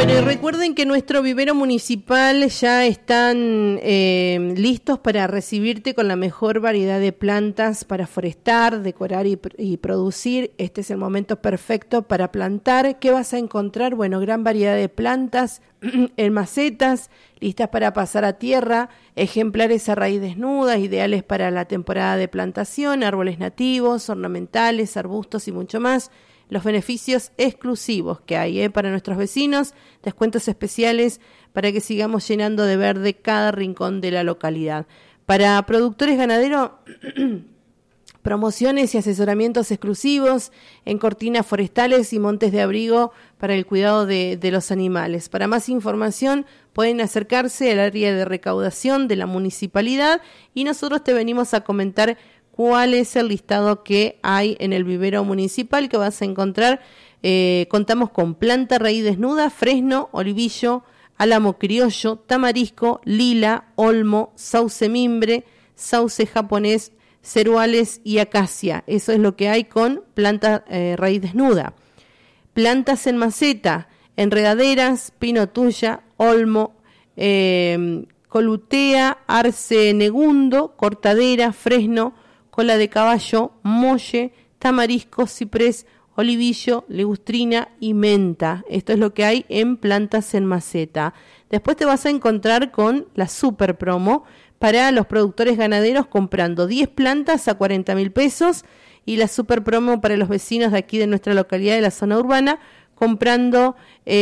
Bueno, y recuerden que nuestro vivero municipal ya están listos para recibirte con la mejor variedad de plantas para forestar, decorar y producir. Este es el momento perfecto para plantar. ¿Qué vas a encontrar? Bueno, gran variedad de plantas en macetas, listas para pasar a tierra, ejemplares a raíz desnuda, ideales para la temporada de plantación, árboles nativos, ornamentales, arbustos y mucho más. Los beneficios exclusivos que hay para nuestros vecinos, descuentos especiales para que sigamos llenando de verde cada rincón de la localidad. Para productores ganaderos, promociones y asesoramientos exclusivos en cortinas forestales y montes de abrigo para el cuidado de los animales. Para más información pueden acercarse al área de recaudación de la municipalidad y nosotros te venimos a comentar cuál es el listado que hay en el vivero municipal que vas a encontrar. Contamos con planta raíz desnuda, fresno, olivillo, álamo criollo, tamarisco, lila, olmo, sauce mimbre, sauce japonés, ceruales y acacia. Eso es lo que hay con planta raíz desnuda. Plantas en maceta, enredaderas, pino tuya, olmo, colutea, arce negundo, cortadera, fresno, cola de caballo, molle, tamarisco, ciprés, olivillo, ligustrina y menta. Esto es lo que hay en plantas en maceta. Después te vas a encontrar con la super promo para los productores ganaderos comprando 10 plantas a 40.000 pesos y la super promo para los vecinos de aquí de nuestra localidad de la zona urbana comprando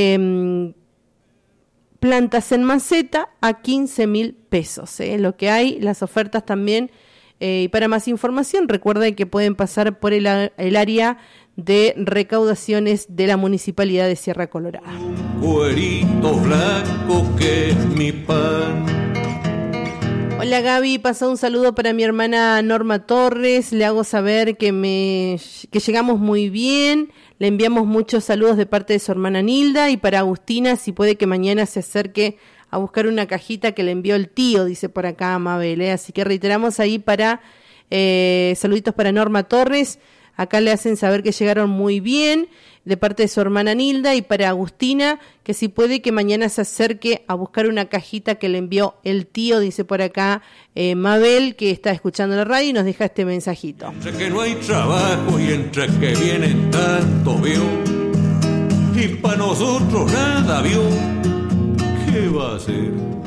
plantas en maceta a 15.000 pesos. Lo que hay, las ofertas también. Y para más información, recuerden que pueden pasar por el área de recaudaciones de la Municipalidad de Sierra Colorada. Un cuerito blanco que es mi pan. Hola Gaby, pasa un saludo para mi hermana Norma Torres, le hago saber que llegamos muy bien, le enviamos muchos saludos de parte de su hermana Nilda y para Agustina, si puede que mañana se acerque a buscar una cajita que le envió el tío, dice por acá Mabel, así que reiteramos ahí para saluditos para Norma Torres, acá le hacen saber que llegaron muy bien de parte de su hermana Nilda y para Agustina, que si puede que mañana se acerque a buscar una cajita que le envió el tío, dice por acá Mabel, que está escuchando la radio y nos deja este mensajito. Entre que no hay trabajo y entre que vienen tanto, vio, y para nosotros nada, vio. ¿Qué va a hacer?